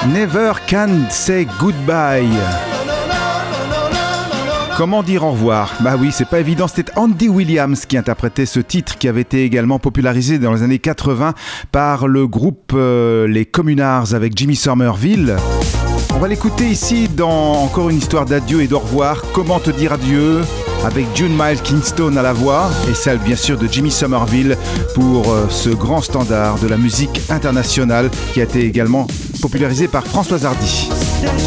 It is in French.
Never Can Say Goodbye. Comment dire au revoir ? Bah oui, c'est pas évident. C'était Andy Williams qui interprétait ce titre qui avait été également popularisé dans les années 80 par le groupe Les Communards avec Jimmy Somerville. On va l'écouter ici dans encore une histoire d'adieu et d'au revoir. Comment te dire adieu ? Avec June Miles Kingston à la voix et celle bien sûr de Jimmy Somerville pour ce grand standard de la musique internationale qui a été également popularisé par Françoise Hardy.